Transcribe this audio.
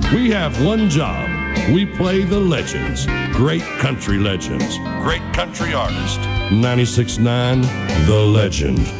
We have one job. We play the legends, great country legends, great country artists. 96.9 The Legend.